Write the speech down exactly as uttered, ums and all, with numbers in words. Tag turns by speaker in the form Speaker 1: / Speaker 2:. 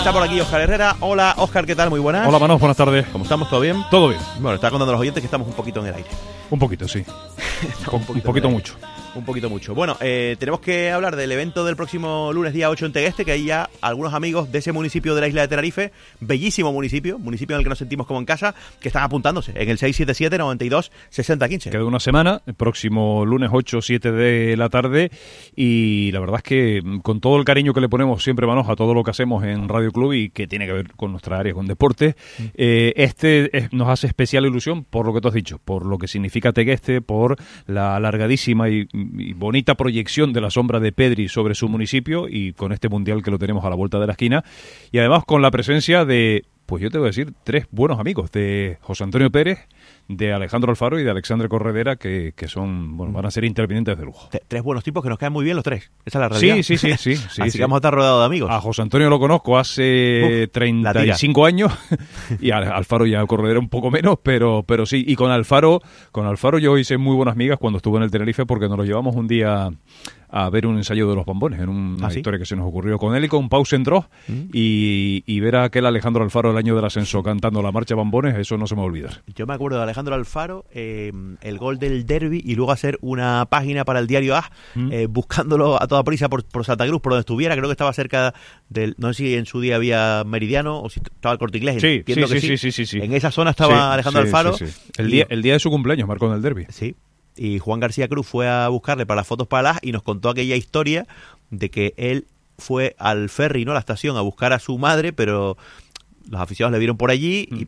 Speaker 1: Está por aquí Óscar Herrera. Hola, Óscar, ¿qué tal? Muy buenas.
Speaker 2: Hola, Manos, buenas tardes.
Speaker 1: ¿Cómo estamos? ¿Todo bien?
Speaker 2: Todo bien.
Speaker 1: Bueno, está contando a los oyentes que estamos un poquito en el aire.
Speaker 2: Un poquito, sí.
Speaker 1: un poquito,
Speaker 2: un poquito mucho.
Speaker 1: Un poquito mucho. Bueno, eh, tenemos que hablar del evento del próximo lunes día ocho en Tegueste, que hay ya algunos amigos de ese municipio de la isla de Tenerife, bellísimo municipio, municipio en el que nos sentimos como en casa, que están apuntándose en el seis siete siete, noventa y dos, sesenta quince.
Speaker 2: Queda una semana, el próximo lunes ocho o siete de la tarde, y la verdad es que con todo el cariño que le ponemos siempre, Manos, a todo lo que hacemos en Radio Club y que tiene que ver con nuestra área, con deporte, mm. eh, este es, nos hace especial ilusión por lo que tú has dicho, por lo que significa Tegueste, por la alargadísima y y bonita proyección de la sombra de Pedri sobre su municipio y con este mundial que lo tenemos a la vuelta de la esquina y además con la presencia de, pues yo te voy a decir, tres buenos amigos, de José Antonio Pérez, de Alejandro Alfaro y de Alexandre Corredera, que, que son, bueno, van a ser intervinientes de lujo.
Speaker 1: T- tres buenos tipos que nos caen muy bien los tres, esa es la realidad.
Speaker 2: Sí, sí, sí, sí, sí.
Speaker 1: Así
Speaker 2: sí.
Speaker 1: que vamos a estar rodeados de amigos.
Speaker 2: A José Antonio lo conozco hace Uf, treinta y cinco años y a Alfaro y a Corredera un poco menos, pero pero sí, y con Alfaro, con Alfaro yo hice muy buenas amigas cuando estuve en el Tenerife porque nos lo llevamos un día a ver un ensayo de los Bombones, en una ¿Ah, sí? historia que se nos ocurrió con él y con Pau Sendrós, ¿Mm? y, y ver a aquel Alejandro Alfaro el año del ascenso cantando la marcha Bombones, eso no se me va a olvidar.
Speaker 1: Yo me acuerdo de Alejandro Alfaro, eh, el gol del derbi y luego hacer una página para el diario A, ¿Mm? eh, buscándolo a toda prisa por, por Santa Cruz, por donde estuviera, creo que estaba cerca del, no sé si en su día había Meridiano o si estaba el Corte Inglés.
Speaker 2: Sí, sí,
Speaker 1: que
Speaker 2: sí,
Speaker 1: sí.
Speaker 2: sí, sí, sí, sí.
Speaker 1: En esa zona estaba sí, Alejandro
Speaker 2: sí,
Speaker 1: Alfaro.
Speaker 2: Sí, sí. El, y, día, el día de su cumpleaños marcó en el derbi.
Speaker 1: Sí. Y Juan García Cruz fue a buscarle para las fotos para las y nos contó aquella historia de que él fue al ferry, ¿no?, a la estación, a buscar a su madre, pero los aficionados le vieron por allí y